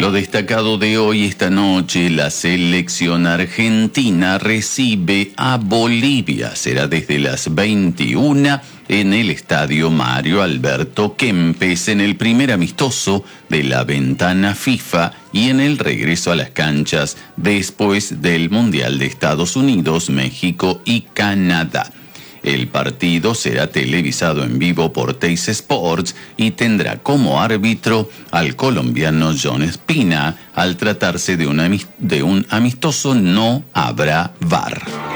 Lo destacado de hoy, esta noche, la selección argentina recibe a Bolivia. Será desde las 21 en el estadio Mario Alberto Kempes, en el primer amistoso de la ventana FIFA y en el regreso a las canchas después del Mundial de Estados Unidos, México y Canadá. El partido será televisado en vivo por Teis Sports y tendrá como árbitro al colombiano John Espina. Al tratarse de un amistoso, no habrá VAR.